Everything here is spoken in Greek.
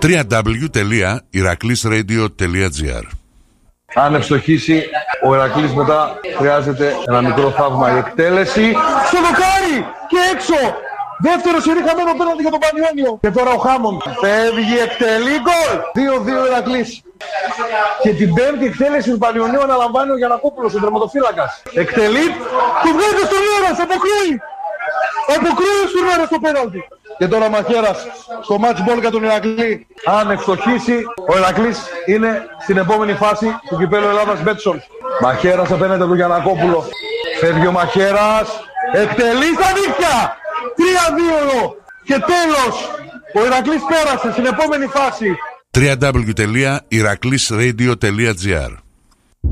www.iraklisradio.gr. Αν ευστοχίσει ο Ηρακλής, μετά χρειάζεται ένα μικρό θαύμα, η εκτέλεση στο δοκάρι και έξω. Δεύτερο σερί χαμένο πέναλτι για τον Πανιόνιο. Και τώρα ο Χάμοντ φεύγει, εκτελεί, γκολ. 2-2 Ηρακλής. Και την πέμπτη εκτέλεση του Πανιονίου αναλαμβάνει ο Γιαννακόπουλος, ο τερματοφύλακας. Εκτελεί, του βγάζει στον Λέρας, αποκρούει. Αποκρούει στον Λέρας το πέναλτι. Και τώρα Μαχαίρας στο match ball για τον Ηρακλή. Αν ευστοχίσει, ο Ηρακλής είναι στην επόμενη φάση του κυπέλλου Ελλάδας Μπέτσον. Μαχαίρας απέναντι του Γιαννακόπουλο. Φεύγει ο Μαχαίρας, εκτελεί στα δίχτυα. 3-2 και τέλος. Ο Ηρακλής πέρασε στην επόμενη φάση. www.iraklisradio.gr.